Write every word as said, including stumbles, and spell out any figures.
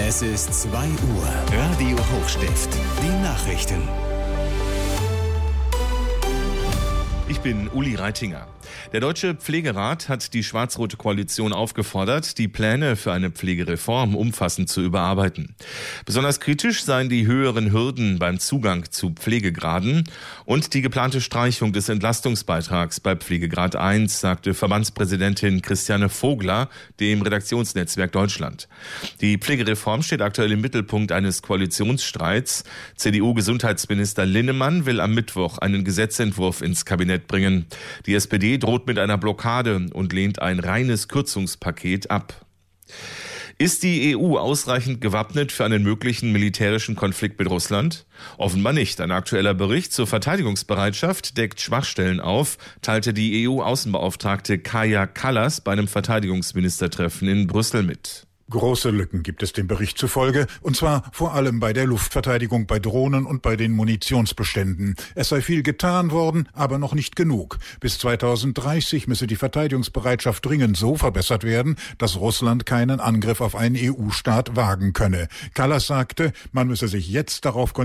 Es ist zwei Uhr. Radio Hochstift. Die Nachrichten. Ich bin Uli Reitinger. Der Deutsche Pflegerat hat die schwarz-rote Koalition aufgefordert, die Pläne für eine Pflegereform umfassend zu überarbeiten. Besonders kritisch seien die höheren Hürden beim Zugang zu Pflegegraden und die geplante Streichung des Entlastungsbeitrags bei Pflegegrad eins, sagte Verbandspräsidentin Christiane Vogler dem Redaktionsnetzwerk Deutschland. Die Pflegereform steht aktuell im Mittelpunkt eines Koalitionsstreits. C D U-Gesundheitsminister Linnemann will am Mittwoch einen Gesetzentwurf ins Kabinett bringen. Die S P D droht mit einer Blockade und lehnt ein reines Kürzungspaket ab. Ist die E U ausreichend gewappnet für einen möglichen militärischen Konflikt mit Russland? Offenbar nicht. Ein aktueller Bericht zur Verteidigungsbereitschaft deckt Schwachstellen auf, teilte die E U-Außenbeauftragte Kaja Kallas bei einem Verteidigungsministertreffen in Brüssel mit. Große Lücken gibt es dem Bericht zufolge, und zwar vor allem bei der Luftverteidigung, bei Drohnen und bei den Munitionsbeständen. Es sei viel getan worden, aber noch nicht genug. Bis zweitausenddreißig müsse die Verteidigungsbereitschaft dringend so verbessert werden, dass Russland keinen Angriff auf einen E U-Staat wagen könne. Kallas sagte, man müsse sich jetzt darauf konzentrieren,